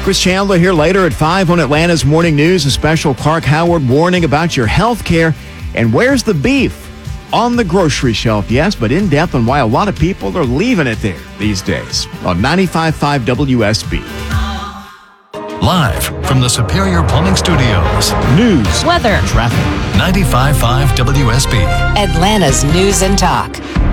Chris Chandler here later at 5 on Atlanta's Morning News. A special Clark Howard warning about your health care. And where's the beef? On the grocery shelf, yes, but in depth on why a lot of people are leaving it there these days. On 95.5 WSB. Live from the Superior Plumbing Studios. News, weather, traffic. 95.5 WSB. Atlanta's News and Talk.